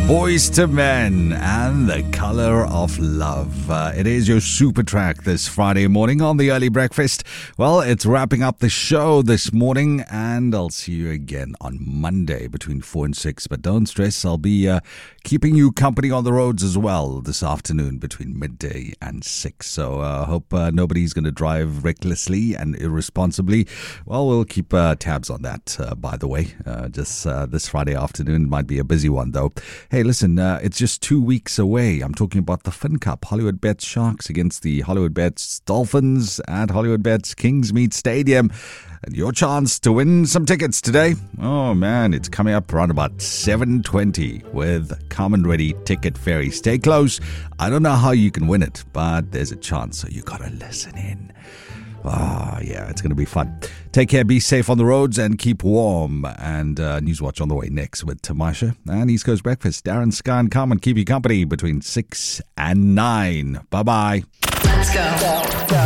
Boys to Men and The Color of Love. It is your super track this Friday morning on the Early Breakfast. Well, it's wrapping up the show this morning, and I'll see you again on Monday between 4 and 6. But don't stress, I'll be keeping you company on the roads as well this afternoon between midday and 6. So I hope nobody's going to drive recklessly and irresponsibly. Well, we'll keep tabs on that, by the way. Just this Friday afternoon might be a busy one, though. Hey, listen, it's just 2 weeks away. I'm talking about the Fin Cup. Hollywood Bets Sharks against the Hollywood Bets Dolphins at Hollywood Bets Kingsmead Stadium. And your chance to win some tickets today. Oh, man, it's coming up around about 7:20 with Come and Ready Ticket Ferry. Stay close. I don't know how you can win it, but there's a chance, so you got to listen in. Ah, yeah, it's going to be fun. Take care, be safe on the roads, and keep warm. And Newswatch on the way next with Tamasha and East Coast Breakfast. Darren, Sky, and Carmen keep you company between 6 and 9. Bye-bye. Let's go.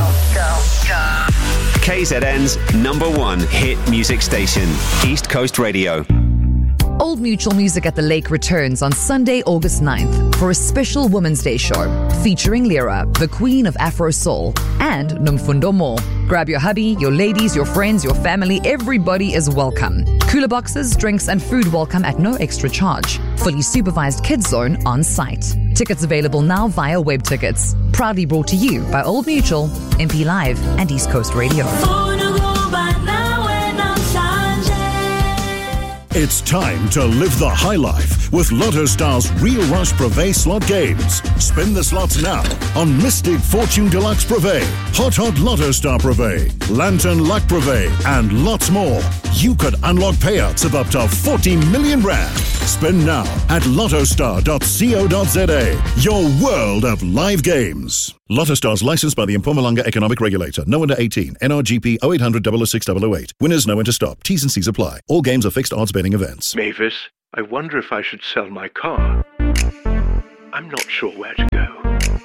KZN's #1 hit music station, East Coast Radio. Old Mutual Music at the Lake returns on Sunday, August 9th for a special Women's Day show featuring Lyra, the queen of Afro Soul, and Nomfundo Mo. Grab your hubby, your ladies, your friends, your family. Everybody is welcome. Cooler boxes, drinks, and food welcome at no extra charge. Fully supervised kids zone on site. Tickets available now via web tickets. Proudly brought to you by Old Mutual, MP Live, and East Coast Radio. It's time to live the high life with Lotto Star's Real Rush Privé slot games. Spin the slots now on Mystic Fortune Deluxe Privé, Hot Lotto Star Privé, Lantern Luck Privé, and lots more. You could unlock payouts of up to 40 million rand. Spin now at lottostar.co.za. Your world of live games. Lotto Stars licensed by the Mpumalanga Economic Regulator. No under 18. NRGP 0800 006 008. Winners know when to stop. T's and C's apply. All games are fixed odds betting events. Mavis, I wonder if I should sell my car. I'm not sure where to go.